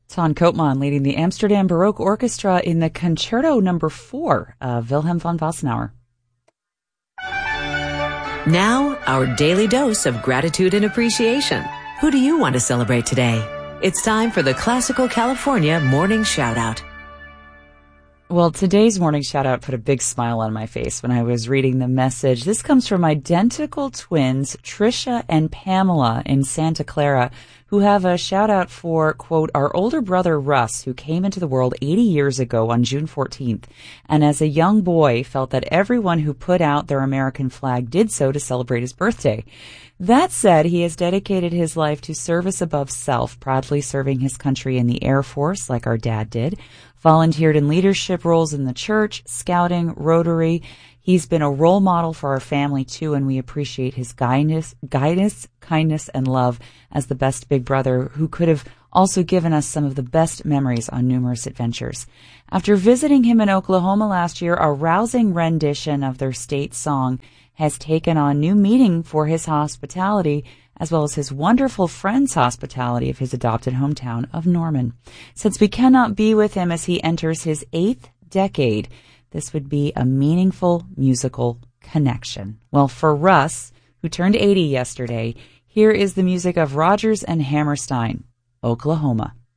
Ton Koopman leading the Amsterdam Baroque Orchestra in the Concerto No. 4 of Wilhelm von Wassenaar. Now, our daily dose of gratitude and appreciation. Who do you want to celebrate today? It's time for the Classical California Morning Shoutout. Well, today's morning shout-out put a big smile on my face when I was reading the message. This comes from identical twins, Trisha and Pamela in Santa Clara, who have a shout-out for, quote, our older brother Russ, who came into the world 80 years ago on June 14th, and as a young boy felt that everyone who put out their American flag did so to celebrate his birthday. That said, he has dedicated his life to service above self, proudly serving his country in the Air Force like our dad did, volunteered in leadership roles in the church, scouting, Rotary. He's been a role model for our family, too, and we appreciate his guidance, kindness, and love as the best big brother who could have also given us some of the best memories on numerous adventures. After visiting him in Oklahoma last year, a rousing rendition of their state song has taken on new meaning for his hospitality, as well as his wonderful friend's hospitality of his adopted hometown of Norman. Since we cannot be with him as he enters his 8th decade, this would be a meaningful musical connection. Well, for Russ, who turned 80 yesterday, here is the music of Rodgers and Hammerstein, Oklahoma.